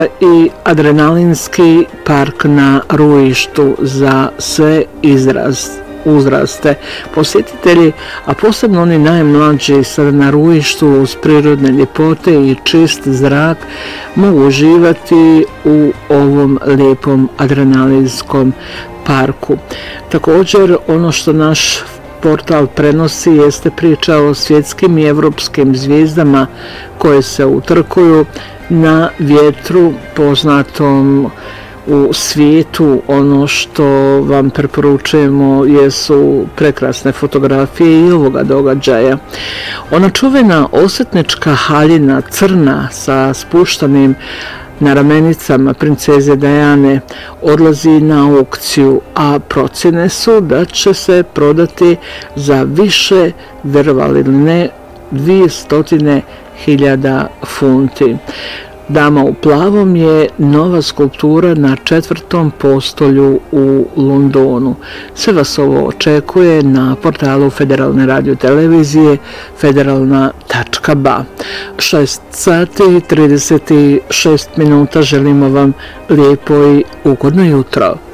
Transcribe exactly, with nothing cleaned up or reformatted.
i adrenalinski park na Ruištu za sve izrast, uzraste. Posjetitelji, a posebno oni najmlađi, sada na Ruištu uz prirodne ljepote i čist zrak mogu uživati u ovom lijepom adrenalinskom parku. Također, ono što naš portal prenosi jeste priča o svjetskim i evropskim zvijezdama koje se utrkuju na vjetru poznatom u svijetu. Ono što vam preporučujemo jesu prekrasne fotografije i ovoga događaja. Ona čuvena osvetnička haljina crna sa spuštanim na ramenicama princeze Dajane odlazi na aukciju, a procjene su da će se prodati za više, verovali ili ne, dvije hiljade funti. Dama u plavom je nova skulptura na četvrtom postolju u Londonu. Sve vas ovo očekuje na portalu Federalne radiotelevizije federalna tačka ba. šest sati i trideset šest minuta želimo vam lijepo i ugodno jutro.